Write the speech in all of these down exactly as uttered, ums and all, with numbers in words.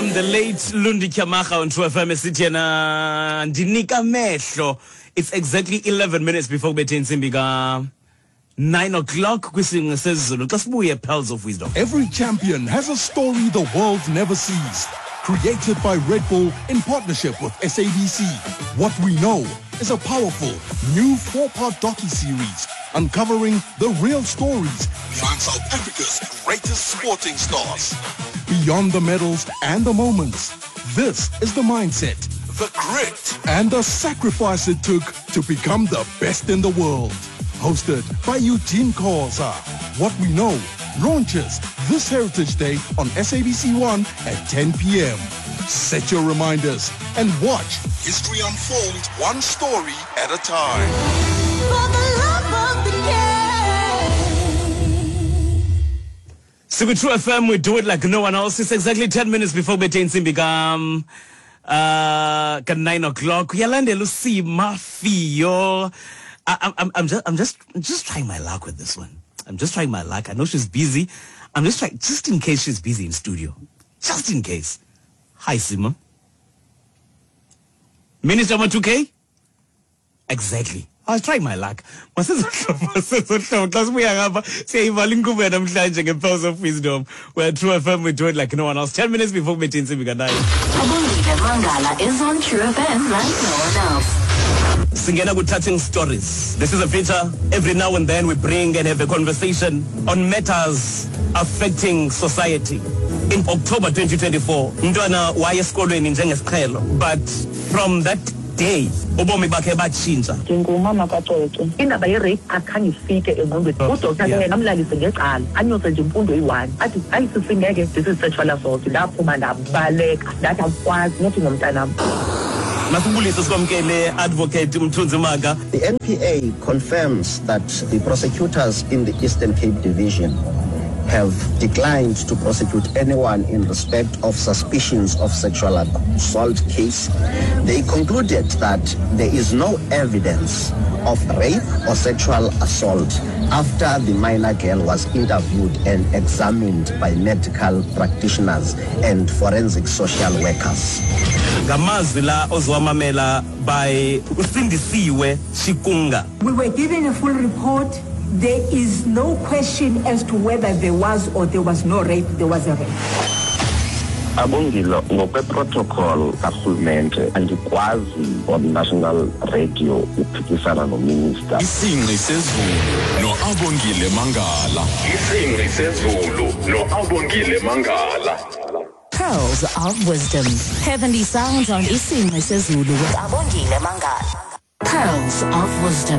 Um, the late Lundi Kyamaga on True F M Sitiana Dinika Mehlo. It's exactly eleven minutes before Betin Simbiga. Nine o'clock, kwising sezulu. Kasibuye Pearls of Wisdom. Every champion has a story the world never sees. Created by Red Bull in partnership with S A B C. What we know is a powerful new four-part docu-series uncovering the real stories behind South Africa's greatest sporting stars. Beyond the medals and the moments, this is the mindset, the grit, and the sacrifice it took to become the best in the world. Hosted by Eugene Koza. What we know launches this Heritage Day on S A B C one at ten p.m. Set your reminders and watch history unfold one story at a time. For the love of the game. So with True F M, we do it like no one else. It's exactly ten minutes before Betin Simbigam. Uh, at nine o'clock. Yalande Lucy Mafio. I, I'm, I'm just, I'm just, just trying my luck with this one. I'm just trying my luck. I know she's busy. I'm just trying, just in case she's busy in studio. Just in case. Hi, Sima. Minister one two K? Exactly. I was trying my luck. Pearls of Wisdom. We're True F M, we do it like no one else. Ten minutes before meeting Simiga nine. Abongile Mangala is on True F M like no one else. Singena with touching stories. This is a feature. Every now and then we bring and have a conversation on matters affecting society. In October twenty twenty-four, Ndwana wayeskolweni njengesiqhelo, but from that day, ubomi bakhe batshintsha. Ngumama kaXoxo. Indaba ye-rape akhange ifike engqondweni. Udoktor ke ngamlalise ngecala. Anyose nje imfundo eyi-one. Athi ayisisingeke, this is sexual assault. Laphuma ndabaleka. Ndathi akwazi nothi ngomntanami. The N P A confirms that the prosecutors in the Eastern Cape Division have declined to prosecute anyone in respect of suspicions of sexual assault case. They concluded that there is no evidence of rape or sexual assault after the minor girl was interviewed and examined by medical practitioners and forensic social workers. Gamazila ozwamamela by Usindisiwe Shikunga. We were given a full report. There is no question as to whether there was or there was no rape. There was a rape. Abongile ngokwe-protocol karhulumente andikwazi on national radio uphikisana nominister. Isingqi sezulu no-Abongile Mangala. Isingqi sezulu no-Abongile Mangala. Pearls of Wisdom. Heavenly sounds on Isingqi sezulu with Abongile Mangala. Pearls of Wisdom.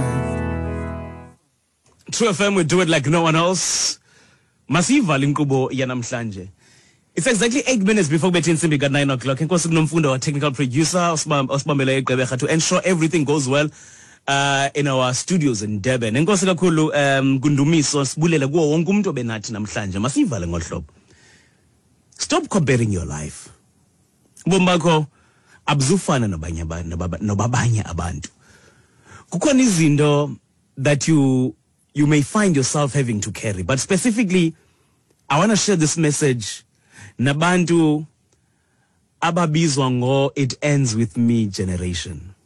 True F M, we do it like no one else. Masiva linkubo yanamhlanje. It's exactly eight minutes before Betin Simbi at nine o'clock. Nkosi kunomfundo, our technical producer, Osbambele Gqeberha, to ensure everything goes well uh, in our studios in Durban. Nkosi kakhulu um Gundumiso sibulele kuwo wonke umuntu obenathi namhlanje. Masivale ngohlobo. Stop comparing your life. Bombako abzufana nobanye nobabanye abantu. Kukhona izinto that you you may find yourself having to carry. But specifically, I want to share this message. Nabantu ababizwa ngo it ends with me generation.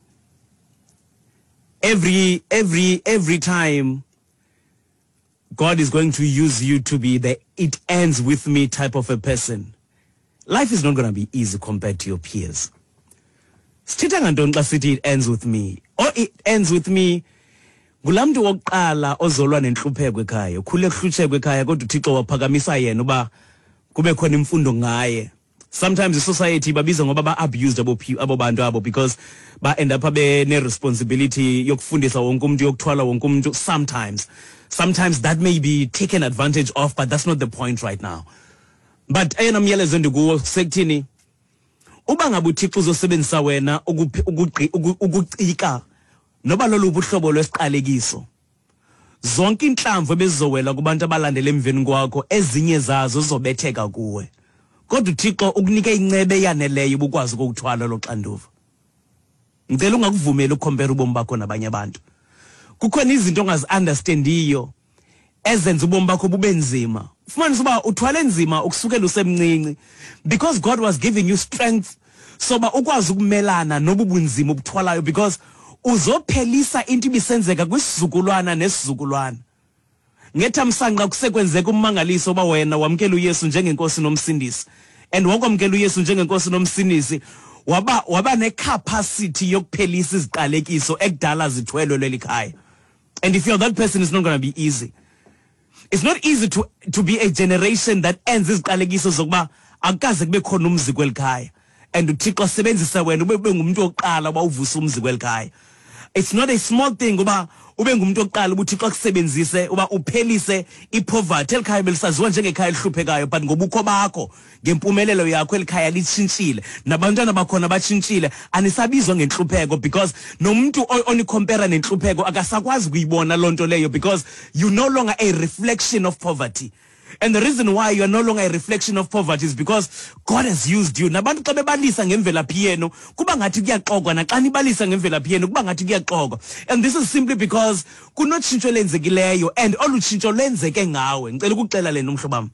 Every, every, every time God is going to use you to be the it ends with me type of a person, life is not going to be easy compared to your peers. It ends with me. Or it ends with me. Gulamdu wokuqala ozolwa nenhlupheko ekhaya ukhule kuhluthekwe ekhaya kodwa uThixo waphakamisa yena uba kube khona imfundo ngaye. Sometimes the society babiza ngoba ba abused abo abo bantu abo because ba end up abe ne responsibility yokufundisa wonke umuntu yokuthwala wonke umuntu. Sometimes sometimes that may be taken advantage of, but that's not the point right now. But ayena myalezo ndikuwo sekuthini uba ngabe uThixo uzosebenzisa wena ukucika noba lolu buhlobo lwesiqalekiso zonke inhlamvu ebezizowela kubantu abalandela emveni kwakho ezinye zazo zizobetheka kuwe kodwa uThixo ukunika incebe yaneleyo ubukwazi ukuthwala lo xanduva. Ngicela ungakuvumeli ukucompare ubomi bakho nabanye abantu. Kukhona izinto ongazi understandiyo ezenza ubomi bakho bube nzima. Ufumanisa uba uthwale nzima ukusukela usemncinci because God was giving you strength so ba ukwazi ukumelana nobubunzima obuthwalayo because uzophelisa into ibisenzeka kwisizukulwana nesizukulwana. Ngethamsanqa kusekwenzeka ummangaliso ba wena wamkela uYesu njengenkosi nomsindisi and wakwamkela uYesu njengenkosi nomsindisi waba waba necapacity yokuphelisa iziqalekiso ekudala zithwelwe lelikhaya. And if you're that person, it's not going to be easy. It's not easy to to be a generation that ends iziqalekiso zokuba akukaze kube khona umzi kwelikhaya and uThixo sebenzisa wena ube ngumuntu oqala ba uvusa umzi kwelikhaya. It's not a small thing uba ube ngumuntu oqala ubuThixo kusebenzise uba uphelise ipoverty elikhaya belisaziwa njengekhaya elihluphekayo but ngobukho bakho ngempumelelo yakho elikhaya litshintshile nabantwana bakhona batshintshile anisabizwa ngenhlupheko because nomuntu onicompare nenhlupheko akasakwazi kuyibona lonto leyo because you no longer a reflection of poverty. And the reason why you are no longer a reflection of poverty is because God has used you. Nabantu xa bebalisa ngemvelaphi yenu kuba ngathi kuyaxoxwa naxa nibalisa ngemvelaphi yenu kuba ngathi kuyaxoxwa. And this is simply because kunotshintsho lenzekileyo and olutshintsho lenzeke ngawe. Ngicela ukuxela lena umhlobam.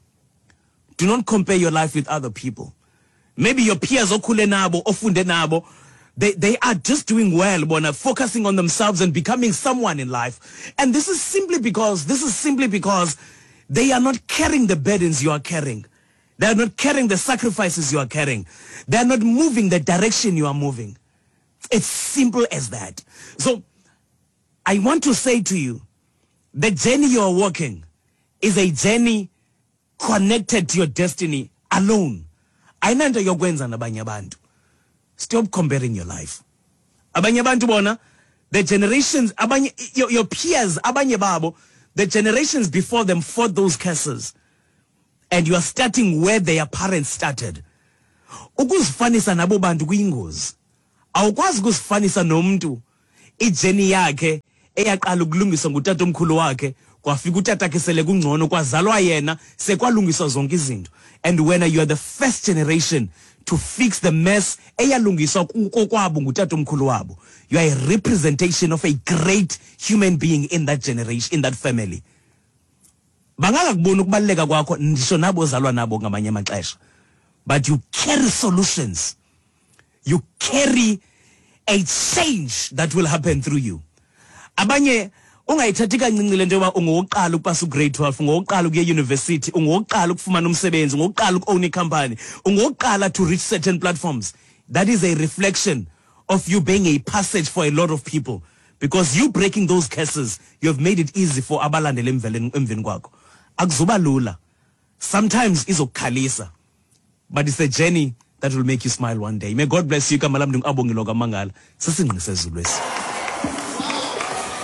Do not compare your life with other people. Maybe your peers okhule nabo ofunde nabo They they are just doing well, bona, focusing on themselves and becoming someone in life. And this is simply because this is simply because they are not carrying the burdens you are carrying. They are not carrying the sacrifices you are carrying. They are not moving the direction you are moving. It's simple as that. So I want to say to you, the journey you are walking is a journey connected to your destiny alone. Ayinanto yokwenza nabanye abantu. Stop comparing your life. Abanye abantu bona, the generations, abanye, your, your peers, abanye babo, the generations before them fought those curses. And you are starting where their parents started. Ukuzifanisa nabo bantu kuyingozi. Awukwazi ukuzifanisa nomuntu ijeni yakhe eyaqala ukulungiswa ngutata omkhulu wakhe kwafika utata ke sele kungcono kwazalwa yena sekwalungiswa zonke izinto. And when you are the first generation to fix the mess eyalungiswa kokwabo ngutata omkhulu wabo, you are a representation of a great human being in that generation, in that family. Bangakubona ukubaleka kwakho ndisho nabo ozalwa nabo ngamanye amaxesha, but you carry solutions. You carry a change that will happen through you. Abanye ungayithathi kancinci lento yoba ungoqala ukupasa grade twelve, ungoqala ukuye university, ungoqala ukufumana umsebenzi, ungoqala ukown a company, ungoqala to reach certain platforms. That is a reflection of you being a passage for a lot of people, because you breaking those curses, you have made it easy for abalandela emveni kwakho. Akuzuba lula. Sometimes izokhalisa, but it's a journey that will make you smile one day. May God bless you. Kamalamdung abongilo kamangala. Sasingqise ezulwesi.